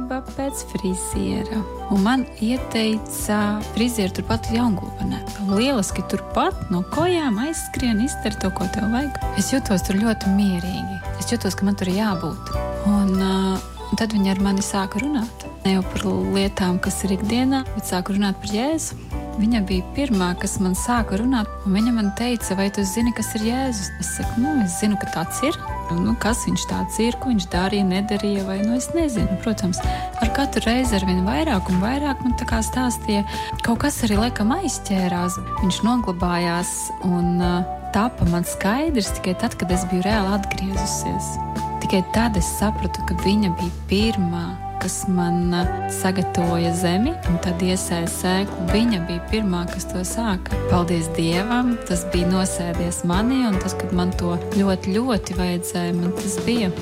griba pēc friziera. Un man ieteica frizieru turpat Jaungulbenē. Lieliski turpat no kojām aizskrien, izdara to, ko tev vajag. Es jutos tur ļoti mierīgi. Es jutos, ka man tur jābūt. Un tad viņi ar mani sāka runāt. Ne jau par lietām, kas ir ikdienā, bet sāka runāt par Jēzu. Viņa bija pirmā, kas man sāka runāt, un viņa man teica, vai tu zini, kas ir Jēzus? Es saku, es zinu, ka tāds ir. Kas viņš tāds ir, ko viņš darīja, nedarīja, vai es nezinu. Protams, ar katru reizi ar vien vairāk un vairāk man tā kā stāstīja, kaut kas arī laikam aizķērās. Viņš noglabājās un tapa man skaidrs tikai tad, kad es biju reāli atgriezusies. Tikai tad es sapratu, ka viņa bija pirmā, kas man sagatavoja zemi un tad iesēja sēklu. Viņa bija pirmā, kas to sāka. Paldies Dievam, tas bija nosēdies manī, un tas, kad man to ļoti, ļoti vajadzēja, man tas bija.